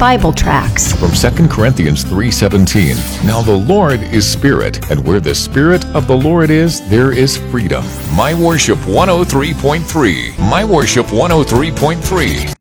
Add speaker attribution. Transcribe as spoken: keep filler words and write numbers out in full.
Speaker 1: Bible tracts.
Speaker 2: From Second Corinthians three seventeen, now the Lord is Spirit, and where the Spirit of the Lord is, there is freedom. My Worship one oh three point three. My Worship one oh three point three.